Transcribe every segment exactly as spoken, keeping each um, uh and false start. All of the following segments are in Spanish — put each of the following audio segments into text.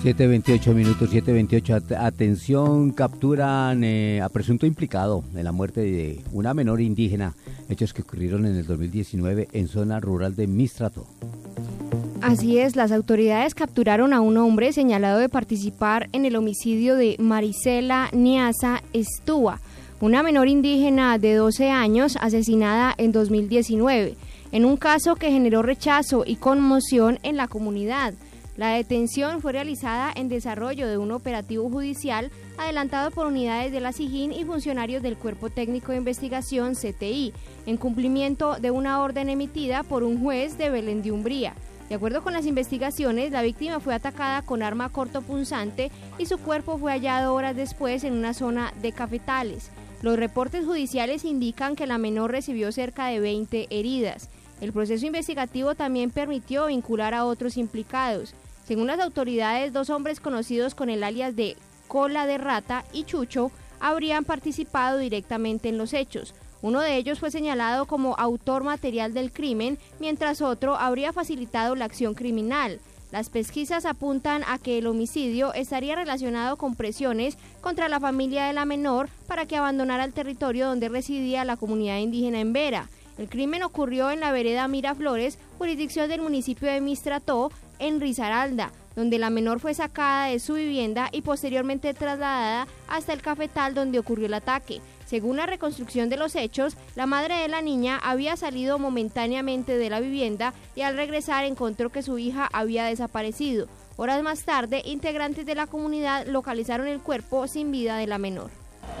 siete veintiocho minutos, siete veintiocho. Atención, capturan eh, a presunto implicado en la muerte de una menor indígena, hechos que ocurrieron en el dos mil diecinueve en zona rural de Mistrato. Así es, las autoridades capturaron a un hombre señalado de participar en el homicidio de Marisela Niasa Estúa, una menor indígena de doce años asesinada en dos mil diecinueve, en un caso que generó rechazo y conmoción en la comunidad. La detención fue realizada en desarrollo de un operativo judicial adelantado por unidades de la SIJIN y funcionarios del Cuerpo Técnico de Investigación C T I, en cumplimiento de una orden emitida por un juez de Belén de Umbría. De acuerdo con las investigaciones, la víctima fue atacada con arma cortopunzante y su cuerpo fue hallado horas después en una zona de cafetales. Los reportes judiciales indican que la menor recibió cerca de veinte heridas. El proceso investigativo también permitió vincular a otros implicados. Según las autoridades, dos hombres conocidos con el alias de Cola de Rata y Chucho habrían participado directamente en los hechos. Uno de ellos fue señalado como autor material del crimen, mientras otro habría facilitado la acción criminal. Las pesquisas apuntan a que el homicidio estaría relacionado con presiones contra la familia de la menor para que abandonara el territorio donde residía la comunidad indígena en Vera. El crimen ocurrió en la vereda Miraflores, jurisdicción del municipio de Mistrató, en Risaralda, donde la menor fue sacada de su vivienda y posteriormente trasladada hasta el cafetal donde ocurrió el ataque. Según la reconstrucción de los hechos, la madre de la niña había salido momentáneamente de la vivienda y al regresar encontró que su hija había desaparecido. Horas más tarde, integrantes de la comunidad localizaron el cuerpo sin vida de la menor.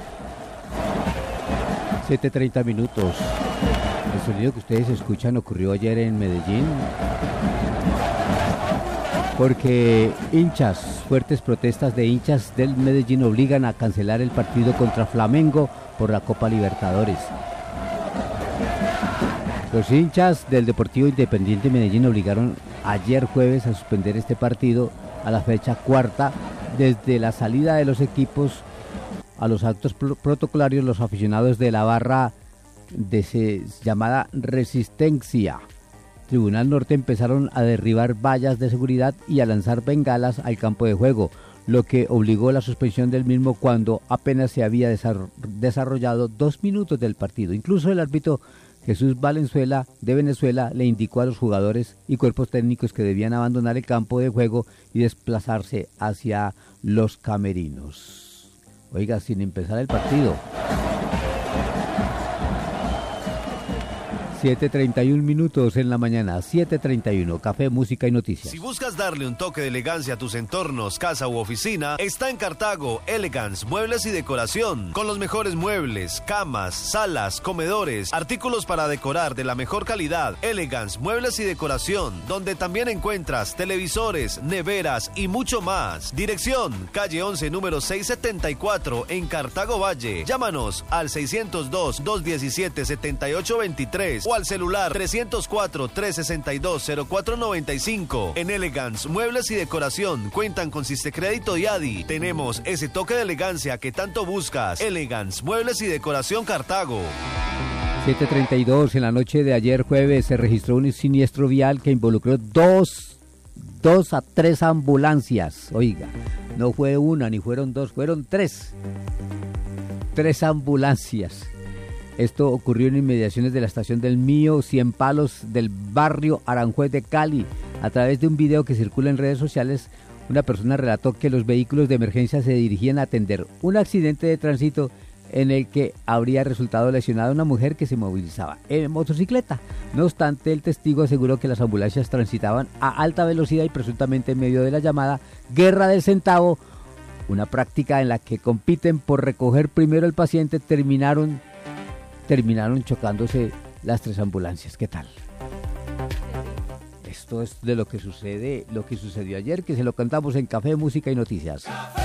siete treinta minutos. El sonido que ustedes escuchan ocurrió ayer en Medellín, porque hinchas, fuertes protestas de hinchas del Medellín obligan a cancelar el partido contra Flamengo por la Copa Libertadores. Los hinchas del Deportivo Independiente Medellín obligaron ayer jueves a suspender este partido a la fecha cuarta. Desde la salida de los equipos a los actos pro- protocolarios, los aficionados de la barra de se, llamada Resistencia Tribunal Norte empezaron a derribar vallas de seguridad y a lanzar bengalas al campo de juego, lo que obligó a la suspensión del mismo cuando apenas se había desarrollado dos minutos del partido. Incluso el árbitro Jesús Valenzuela de Venezuela le indicó a los jugadores y cuerpos técnicos que debían abandonar el campo de juego y desplazarse hacia los camerinos. Oiga, sin empezar el partido. siete treinta y un minutos en la mañana, siete treinta y uno, café, música y noticias. Si buscas darle un toque de elegancia a tus entornos, casa u oficina, está en Cartago Elegance Muebles y Decoración, con los mejores muebles, camas, salas, comedores, artículos para decorar de la mejor calidad. Elegance Muebles y Decoración, donde también encuentras televisores, neveras y mucho más. Dirección, calle once, número seiscientos setenta y cuatro, en Cartago Valle. Llámanos al seiscientos dos, doscientos diecisiete, setenta y ocho veintitrés o al celular trescientos cuatro, trescientos sesenta y dos, cero cuatro noventa y cinco. En Elegance Muebles y Decoración cuentan con Sistecrédito y A D I. Tenemos ese toque de elegancia que tanto buscas. Elegance Muebles y Decoración Cartago. siete treinta y dos, en la noche de ayer jueves se registró un siniestro vial que involucró dos, dos a tres ambulancias. Oiga, no fue una ni fueron dos, fueron tres. Tres ambulancias. Esto ocurrió en inmediaciones de la estación del Mío, Cien Palos, del barrio Aranjuez de Cali. A través de un video que circula en redes sociales, una persona relató que los vehículos de emergencia se dirigían a atender un accidente de tránsito en el que habría resultado lesionada una mujer que se movilizaba en motocicleta. No obstante, el testigo aseguró que las ambulancias transitaban a alta velocidad y presuntamente en medio de la llamada Guerra del Centavo, una práctica en la que compiten por recoger primero al paciente, terminaron terminaron chocándose las tres ambulancias. ¿Qué tal? Esto es de lo que sucede, lo que sucedió ayer, que se lo cantamos en Café, Música y Noticias.